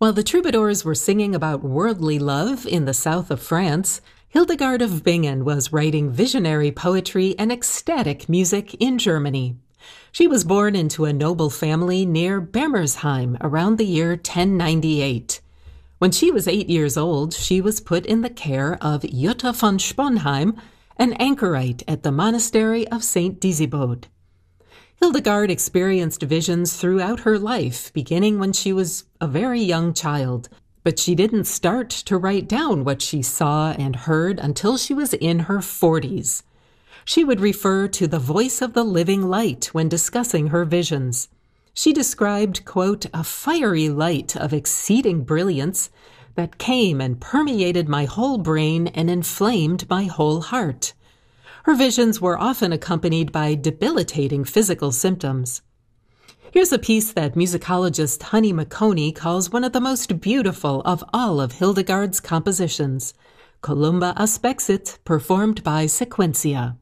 While the troubadours were singing about worldly love in the south of France, Hildegard of Bingen was writing visionary poetry and ecstatic music in Germany. She was born into a noble family near Bermersheim around the year 1098. When she was 8 years old, she was put in the care of Jutta von Sponheim, an anchorite at the monastery of St. Disibode. Hildegard experienced visions throughout her life, beginning when she was a very young child, but she didn't start to write down what she saw and heard until she was in her 40s. She would refer to the voice of the living light when discussing her visions. She described, quote, a fiery light of exceeding brilliance that came and permeated my whole brain and inflamed my whole heart. Her visions were often accompanied by debilitating physical symptoms. Here's a piece that musicologist Honey McConey calls one of the most beautiful of all of Hildegard's compositions, Columba Aspexit, performed by Sequentia.